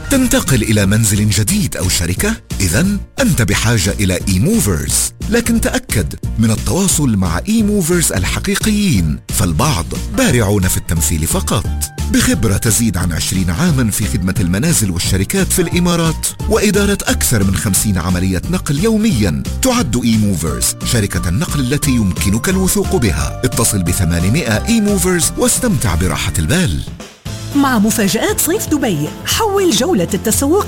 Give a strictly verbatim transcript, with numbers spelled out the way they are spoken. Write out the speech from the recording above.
تنتقل إلى منزل جديد أو شركة؟ إذن أنت بحاجة إلى إيموفرز، لكن تأكد من التواصل مع إيموفرز الحقيقيين، فالبعض بارعون في التمثيل فقط. بخبرة تزيد عن عشرين عاما في خدمة المنازل والشركات في الإمارات وإدارة أكثر من خمسين عملية نقل يوميا، تعد إيموفرز شركة النقل التي يمكنك الوثوق بها. اتصل بثمانمائة إيموفرز واستمتع براحة البال. مع مفاجآت صيف دبي، حول جولة التسوق